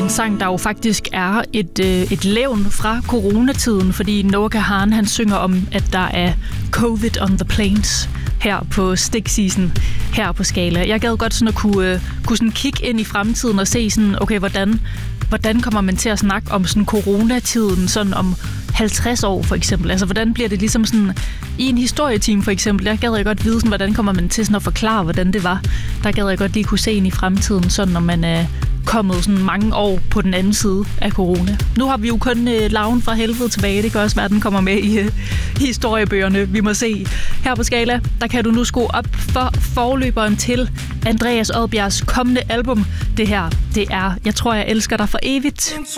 en sang, der jo faktisk er et levn fra coronatiden, fordi Noah Kahan, han synger om, at der er COVID on the plains her på Stikseason, her på Skala. Jeg gad godt sådan at kunne sådan kigge ind i fremtiden og se sådan, okay, hvordan kommer man til at snakke om sådan coronatiden, sådan om 50 år for eksempel? Altså, hvordan bliver det ligesom sådan i en historietime for eksempel? Jeg gad godt vide, sådan, hvordan kommer man til sådan at forklare, hvordan det var. Der gad jeg godt lige kunne se ind i fremtiden, sådan når man er kommet sådan mange år på den anden side af corona. Nu har vi jo kun Larven fra helvede tilbage. Det kan også være, at den kommer med i historiebøgerne. Vi må se. Her på Skala, der kan du nu skrue op for forløberen til Andreas Odbjergs kommende album. Det her, det er Jeg tror, jeg elsker dig for evigt.